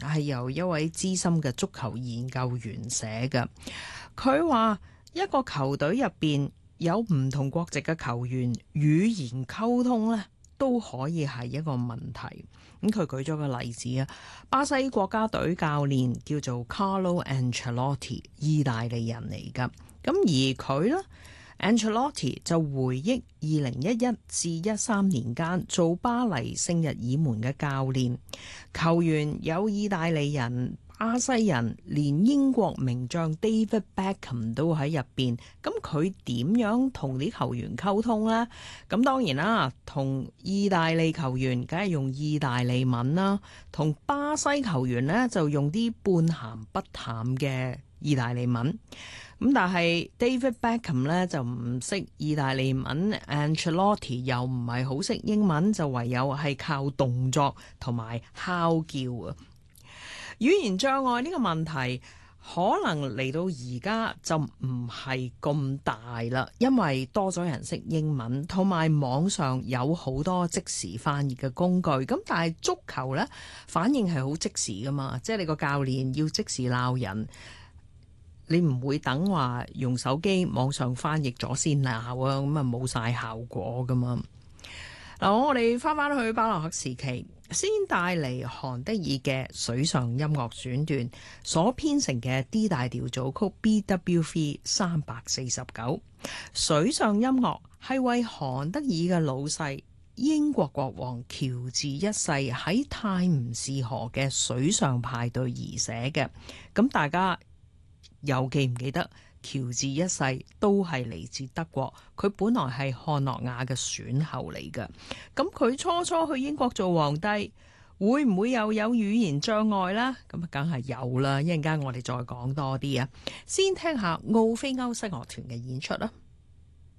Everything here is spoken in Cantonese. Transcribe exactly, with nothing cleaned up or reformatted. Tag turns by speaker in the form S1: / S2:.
S1: 係由一位資深嘅足球研究員寫嘅。佢話一個球隊入邊有唔同國籍嘅球員，語言溝通呢都可以係一個問題。咁佢舉咗個例子啊，巴西國家隊教練叫做 Carlo Ancelotti， 意大利人嚟噶。咁而佢呢 Ancelotti 就回憶二零一一至一三年間做巴黎聖日耳門嘅教練，球員有意大利人、巴西人，連英國名將 David Beckham 都喺入邊。咁佢點樣同啲球員溝通呢？咁當然啦，同意大利球員梗係用意大利文啦，同巴西球員呢就用啲半鹹不淡嘅意大利文。咁但係 David Beckham 咧就唔識意大利文 ，Ancelotti 又唔係好識英文，就唯有係靠動作同埋敲叫啊。語言障礙呢個問題可能嚟到而家就唔係咁大啦，因為多咗人識英文，同埋網上有好多即時翻譯嘅工具。咁但係足球呢，反應係好即時噶嘛，即係你個教練要即時鬧人。你唔會等話用手機網上翻譯咗先鬧啊，咁啊冇晒效果噶嘛。嗱，我哋翻翻去巴洛克時期，先帶嚟韓德爾嘅水上音樂選段所編成嘅 D 大調組曲 B W V 三百四十九。水上音樂係為韓德爾嘅老細英國國王喬治一世喺泰晤士河嘅水上派對而寫嘅。咁大家又記唔記得喬治一世都係嚟自德國，佢本來係漢諾亞嘅選后嚟嘅。咁佢初初去英國做皇帝，會唔會又有語言障礙呢？咁啊，梗係有啦。一陣間我哋再講多啲啊。先聽下奧菲歐西樂團嘅演出啦。